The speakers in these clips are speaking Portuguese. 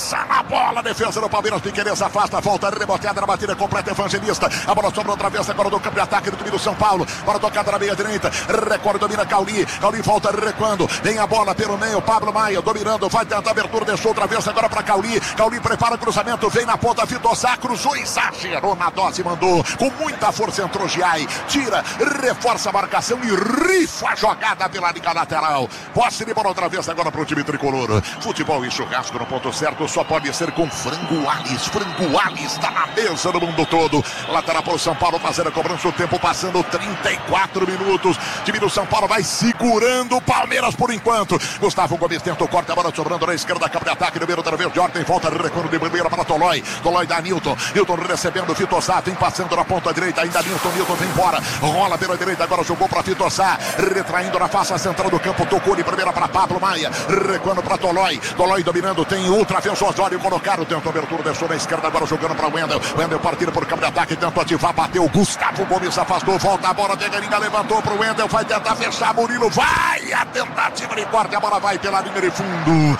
passa na bola, defesa do Palmeiras, Piquerez afasta, volta, reboteada na batida completa, Evangelista, a bola sobra outra vez, agora do campo de ataque do time do São Paulo, bola tocada na meia direita, recorre, domina Cauli volta recuando, vem a bola pelo meio, Pablo Maia dominando, vai tentar a abertura, deixou outra vez agora para Cauli prepara o cruzamento, vem na ponta, Vitor Sá, cruzou, exagerou na dose, mandou, com muita força entrou Giai, tira, reforça a marcação e rifa a jogada pela liga lateral, posse de bola outra vez agora para o time tricolor, futebol e churrasco no ponto certo, só pode ser com Frango Alis, está na mesa do mundo todo, lateral para o São Paulo, fazendo a cobrança, o tempo passando 34 minutos, time do São Paulo vai segurando o Palmeiras por enquanto, Gustavo Gomes tenta o corte, a bola sobrando na esquerda, campo de ataque, número outra vez de ordem, volta, recuo de primeira para Tolói dá Nilton recebendo, Vitor Sá, vem passando na ponta direita, ainda Nilton vem embora, rola pela direita, agora jogou para Vitor Sá, retraindo na face central do campo, tocou de primeira para Pablo Maia, recuando para Tolói dominando, tem outra vez o Osório colocado, tentou abertura, deixou na esquerda, agora jogando para Wendel partindo por campo de ataque, tentou ativar, bateu, Gustavo Gomes afastou, volta a bola, Veigarinha levantou para o Wendel, vai tentar fechar, Murilo, vai, a tentativa de corte, a bola vai pela linha de fundo,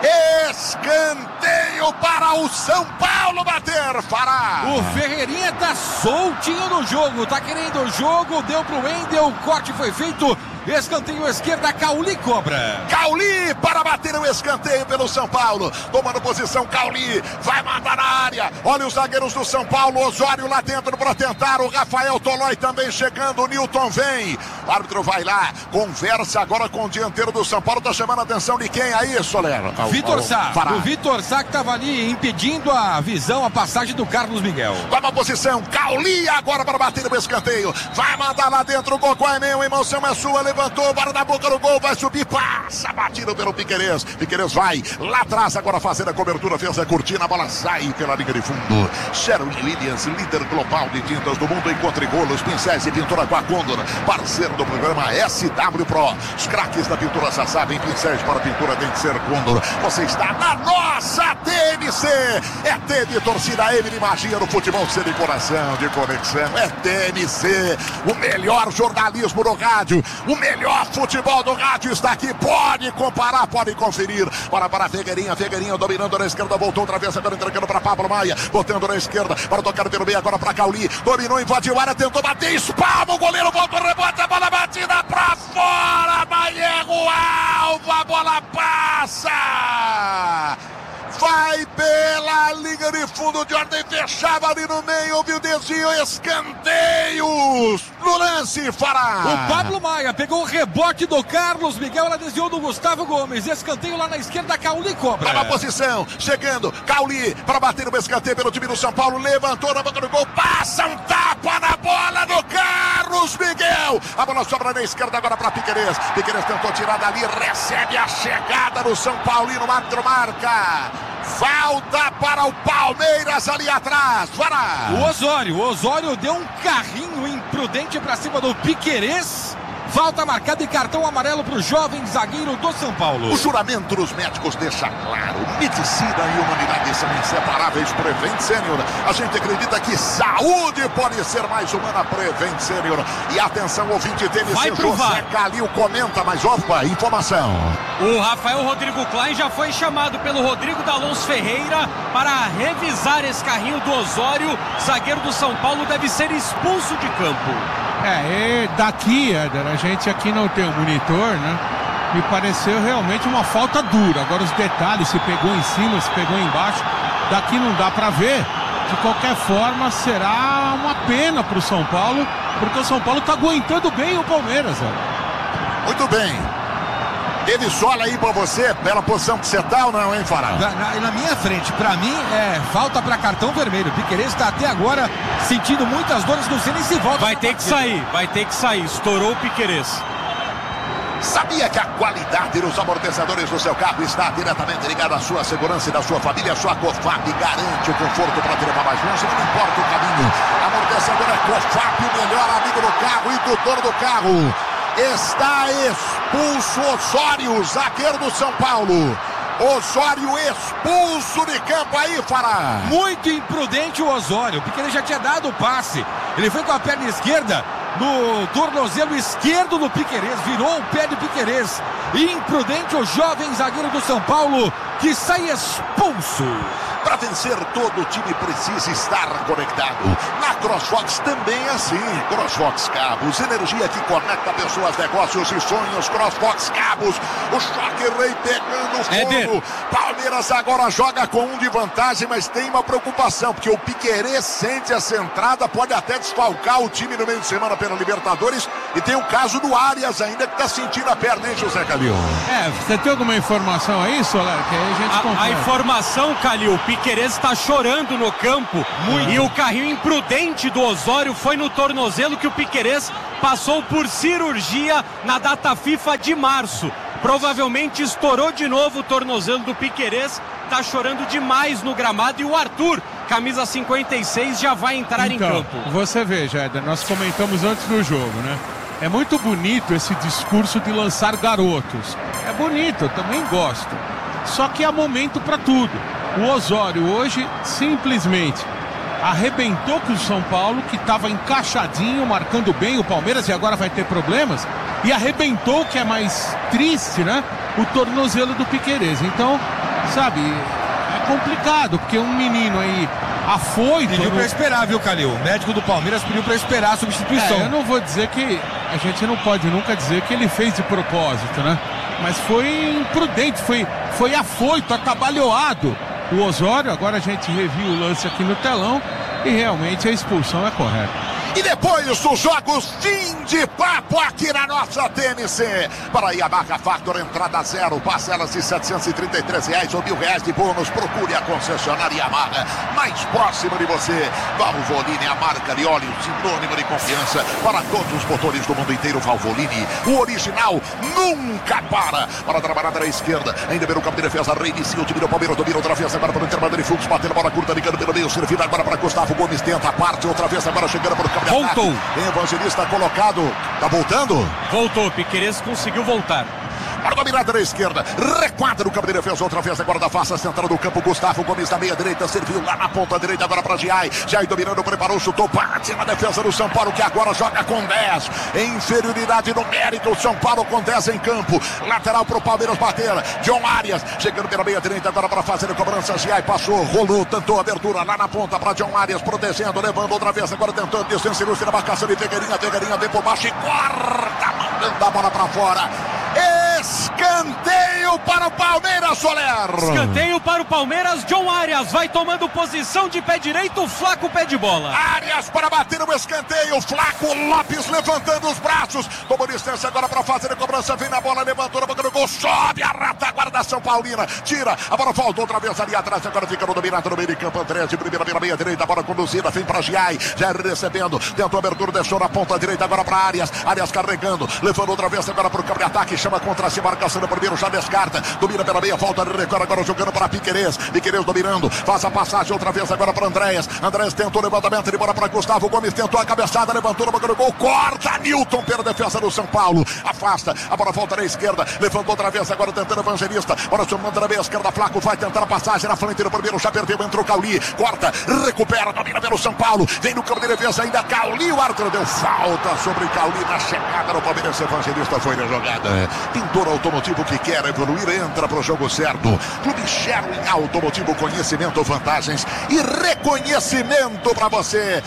escanteio para o São Paulo bater, Fará. O Ferreirinha tá soltinho no jogo, tá querendo o jogo, deu pro Wendel, o corte foi feito, escanteio esquerda, Cauli cobra. Cauli para bater o escanteio pelo São Paulo, tomando posição, Cauli, vai mandar na área, olha os zagueiros do São Paulo, Osório lá dentro para tentar, o Rafael Tolói também chegando, o Nilton vem, o árbitro vai lá, conversa agora com o dianteiro do São Paulo, tá chamando a atenção de quem aí, Soler? Vitor Sá, o Vitor Sá que tava ali impedindo a visão, a passagem do Carlos Miguel. Toma posição, Cauli agora para bater o escanteio, vai mandar lá dentro, o Gocó é meu, a emoção é sua, levantou, bola na boca do gol, vai subir, passa, batido pelo Piquerez vai lá atrás, agora fazendo a cobertura, fez a cortina, a bola sai pela linha de fundo, Sherwin Williams, líder global de tintas do mundo, encontre golos, pincéis e pintura com a Condor, parceiro do programa SW Pro, os craques da pintura já sabem, pincéis para pintura tem que ser Condor, você está na nossa TMC, é TM, torcida M de magia no futebol, ser de coração, de conexão, é TMC, o melhor jornalismo no rádio, o melhor futebol do rádio está aqui, pode comparar, pode conferir, para Figueirinha dominando na esquerda, voltou outra vez, agora entregando para Pablo Maia, botando na esquerda, para tocar pelo meio, agora para Cauli, dominou, invadiu a área, tentou bater, espalma, o goleiro volta o rebote, a bola batida para fora, Maieiro, alvo, a bola passa! Vai pela linha de fundo de ordem, fechava ali no meio, houve o desvio, escanteios no lance, Fará. O Pablo Maia pegou o rebote do Carlos Miguel, ela desviou do Gustavo Gomes, escanteio lá na esquerda, Cauli cobra. Tá na posição, chegando, Cauli para bater no escanteio pelo time do São Paulo, levantou na boca do gol, passa um tapa na bola do Carlos Miguel, a bola sobra na esquerda agora para Piquerez tentou tirar dali, recebe a chegada do São Paulino, árbitro marca. Falta para o Palmeiras ali atrás. Vará. O Osório deu um carrinho imprudente para cima do Piquerez. Falta marcada e cartão amarelo para o jovem zagueiro do São Paulo. O juramento dos médicos deixa claro: medicina e humanidade são inseparáveis. Prevent Senior. A gente acredita que saúde pode ser mais humana. Prevent Senior. E atenção, ouvinte TMC, José Calil comenta, mas opa, informação. O Rafael Rodrigo Klein já foi chamado pelo Rodrigo D'Alonso Ferreira para revisar esse carrinho do Osório. Zagueiro do São Paulo deve ser expulso de campo. Daqui, Éder, a gente aqui não tem o monitor, né? Me pareceu realmente uma falta dura. Agora os detalhes, se pegou em cima, se pegou embaixo, daqui não dá pra ver. De qualquer forma, será uma pena pro São Paulo, porque o São Paulo tá aguentando bem o Palmeiras, Éder. Muito bem. Teve sola aí pra você, pela posição que você tá ou não, hein, Fará? Na minha frente, pra mim, falta pra cartão vermelho. O Piquerez tá até agora sentindo muitas dores, não sei nem se volta. Vai ter que sair, estourou o Piquerez. Sabia que a qualidade dos amortecedores do seu carro está diretamente ligada à sua segurança e da sua família? A sua Cofap garante o conforto para te levar mais longe, não importa o caminho. Amortecedor é Cofap, o melhor amigo do carro e tutor do carro. Está expulso Osório, zagueiro do São Paulo. Osório expulso de campo aí, Fará. Muito imprudente o Osório, porque ele já tinha dado o passe. Ele foi com a perna esquerda no tornozelo esquerdo do Piquerez, virou o pé de Piquerez. Imprudente o jovem zagueiro do São Paulo. que sai expulso. Para vencer, todo o time precisa estar conectado. Na CrossFox também é assim. CrossFox Cabos, energia que conecta pessoas, negócios e sonhos. CrossFox Cabos, o choque rei pegando fogo. Palmeiras agora joga com um de vantagem, mas tem uma preocupação, porque o Piquerez sente essa entrada, pode até desfalcar o time no meio de semana pela Libertadores. E tem o caso do Arias ainda, que está sentindo a perna, hein, José Calil? Você tem alguma informação aí, Soler? Que aí a gente a informação, Calil, Piquerez está chorando no campo. E o carrinho imprudente do Osório foi no tornozelo que o Piquerez passou por cirurgia na data FIFA de março. Provavelmente estourou de novo o tornozelo do Piquerez, tá chorando demais no gramado, e o Arthur, camisa 56, já vai entrar em campo. Você vê, Jader, nós comentamos antes do jogo, né? É muito bonito esse discurso de lançar garotos. É bonito, eu também gosto. Só que há momento para tudo. O Osório hoje simplesmente arrebentou com o São Paulo, que estava encaixadinho, marcando bem o Palmeiras, e agora vai ter problemas. E arrebentou, que é mais triste, né? O tornozelo do Piquerez. Então, sabe, é complicado, porque um menino aí afoito... Pediu pra esperar, viu, Calil? O médico do Palmeiras pediu pra esperar a substituição. Eu não vou dizer que... A gente não pode nunca dizer que ele fez de propósito, né? Mas foi imprudente, foi afoito, atabalhoado o Osório. Agora a gente reviu o lance aqui no telão e realmente a expulsão é correta. E depois dos jogos, fim de papo aqui na nossa TNC. Para Yamaha Factor, entrada zero, parcelas de R$733 ou R$1.000 de bônus. Procure a concessionária Yamaha mais próxima de você. Valvoline, a marca de óleo, sinônimo de confiança para todos os motores do mundo inteiro. Valvoline, o original nunca para trabalhar na esquerda. Ainda vem o campo de defesa, reinicia o time do Palmeiras, domina outra vez agora para o intervalo de Fux, batendo a bola curta, ligando pelo meio, servindo agora para Gustavo Gomes, tenta a parte, outra vez agora chegando para o campo. Voltou. Evangelista colocado. Tá voltando? Voltou. Piquerez conseguiu voltar. Para dominar da esquerda. Requadra o campo de defesa. Outra vez agora da face central do campo. Gustavo Gomes na meia direita. Serviu lá na ponta direita. Agora para Giai. Giai dominando, preparou, chutou. Bate na defesa do São Paulo, que agora joga com 10. Em inferioridade numérica. O São Paulo com 10 em campo. Lateral para o Palmeiras bater. John Arias chegando pela meia direita. Agora para fazer a cobrança. Giai passou, rolou, tentou abertura lá na ponta para John Arias. Protegendo, levando outra vez. Agora tentando distância. Ilustre na marcação de Figueirinha. Figueirinha vem por baixo e corta. Mandando a bola para fora. Escanteio para o Palmeiras, Soler. Escanteio para o Palmeiras. John Arias vai tomando posição de pé direito. Flaco pé de bola. Arias para bater o escanteio. Flaco Lopes levantando os braços. Tomou distância agora para fazer a cobrança. Vem na bola, levantou na boca do gol. Sobe a retaguarda São Paulina. Tira. A bola volta outra vez ali atrás. Agora fica no dominado no meio de campo. André de primeira pela meia direita. A bola conduzida. Vem para Giai. Já recebendo. Tentou abertura. Deixou na ponta direita. Agora para Arias. Arias carregando. Levando outra vez agora para o campo de ataque. Chama contra si. Marcação no primeiro. Já descarta. Domina pela meia. Volta. Recorre agora jogando para Piquerez. Piquerez dominando. Faz a passagem outra vez agora para Andréas. Andréas tentou o levantamento de bola para Gustavo Gomes. Tentou a cabeçada. Levantou na boca do gol. Corta. Newton pela defesa do São Paulo. Afasta. A bola volta na esquerda. Levantou outra vez agora tentando Evangelista. Bola chamando na meia esquerda. Flaco vai tentar a passagem na frente do primeiro. Já perdeu. Entrou Cauli. Corta. Recupera. Domina pelo São Paulo. Vem no campo de defesa ainda. Cauli. O árbitro deu falta sobre Cauli na chegada no Palmeiras. Evangelista foi na jogada. Pintor automotivo que quer evoluir. Entra pro jogo certo. Clube Sherwin Automotivo. Conhecimento, vantagens e reconhecimento para você.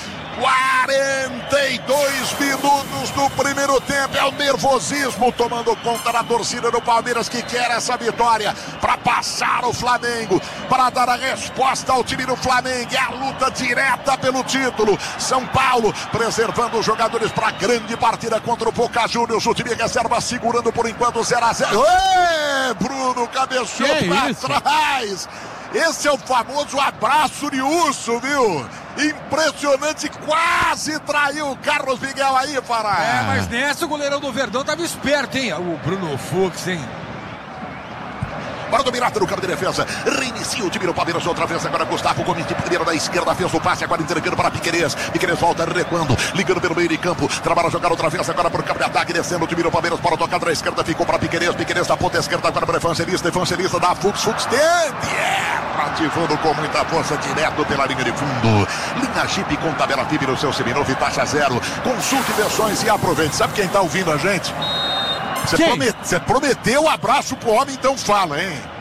42 minutos do primeiro tempo. É o nervosismo tomando conta da torcida do Palmeiras, que quer essa vitória para passar o Flamengo, para dar a resposta ao time do Flamengo. É a luta direta pelo título. São Paulo preservando os jogadores para a grande partida contra o Boca Juniors. O time reserva segurando por enquanto 0-0. Bruno cabeçou para trás. Esse é o famoso abraço de urso, viu? Impressionante, quase traiu o Carlos Miguel aí, Fará. Mas nessa o goleirão do Verdão tava esperto, hein? O Bruno Fux, hein? Para dominar no campo de defesa. Reinicia o time do Palmeiras outra vez. Agora Gustavo Gomes de primeira da esquerda. Fez o passe agora entregando para Piquerez. Piquerez volta recuando. Ligando pelo meio de campo. Trabalha a jogar outra vez agora para o campo de ataque. Descendo o time do Palmeiras para tocar da esquerda. Ficou para Piquerez. Piquerez da ponta esquerda agora para Evangelista. Evangelista da Fux. Fux tente. Ativando com muita força direto pela linha de fundo. Linha Jeep com tabela FIB no seu seminovo e taxa zero. Consulte versões e aproveite. Sabe quem está ouvindo a gente? Você prometeu um abraço pro homem, então fala, hein?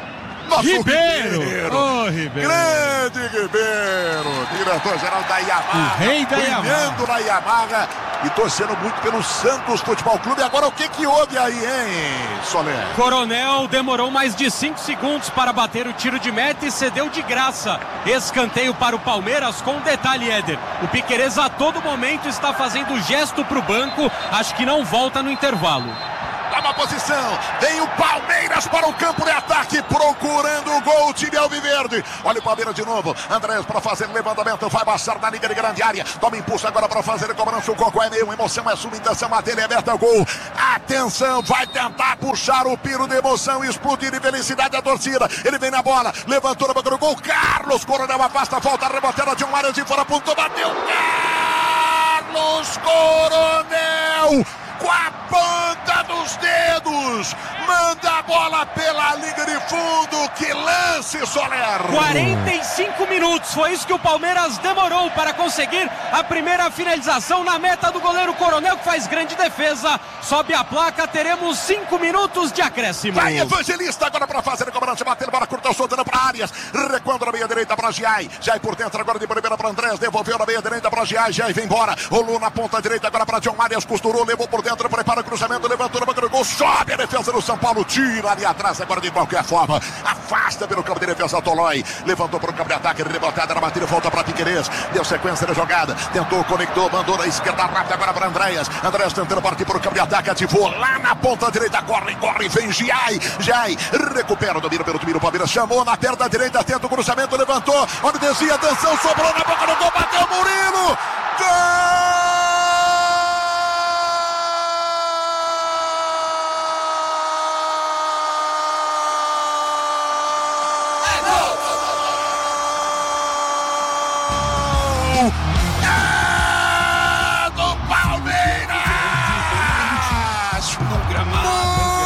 Nosso Ribeiro! Ribeiro. Grande Ribeiro, diretor-geral da Yamaha. O rei da Yamaha. Na Yamaha e torcendo muito pelo Santos Futebol Clube. Agora o que houve aí, hein, Soler? Coronel demorou mais de 5 segundos para bater o tiro de meta e cedeu de graça. Escanteio para o Palmeiras com detalhe, Éder. O Piquerez a todo momento está fazendo gesto para o banco. Acho que não volta no intervalo. Toma posição, vem o Palmeiras para o campo de ataque, procurando o gol, o time alviverde. Olha o Palmeiras de novo, Andrés para fazer o levantamento, vai baixar na liga de grande área, toma impulso agora para fazer a cobrança, o Cocó é meio emoção, é submissão, a tele é aberta, gol. Atenção, vai tentar puxar o piro de emoção, explodir de felicidade a torcida. Ele vem na bola, levantou na boca do gol, Carlos Coronel afasta, volta, reboteira de Mário de fora, apontou, bateu, Carlos Coronel! Com a ponta dos dedos, manda a bola pela linha de fundo, que lance, Soler! 45 minutos, foi isso que o Palmeiras demorou para conseguir a primeira finalização na meta do goleiro Coronel, que faz grande defesa, sobe a placa, teremos 5 minutos de acréscimo. Vai Evangelista agora para fazer a cobrança, batendo para curta, soltando para Arias, recuando na meia direita para Giai, Giai por dentro agora de primeira para Andrés, devolveu na meia direita para Giai, Giai vem embora, rolou na ponta direita agora para John Arias, costurou, levou por dentro, prepara o cruzamento, levantou na boca do gol, sobe a defesa do São Paulo, tira ali atrás agora de qualquer forma, afasta pelo campo de defesa Tolói, levantou para o campo de ataque, rebotada na batida, volta para Piquerez, deu sequência da jogada, tentou, conectou, mandou na esquerda rápida agora para Andréas, Andréas tentando partir para o campo de ataque, ativou lá na ponta direita, corre, vem Giai, recupera o domínio pelo time do Palmeiras, chamou na perna direita, tenta o cruzamento, levantou, olha o desvio, atenção, sobrou na boca do gol, bateu Murilo, gol!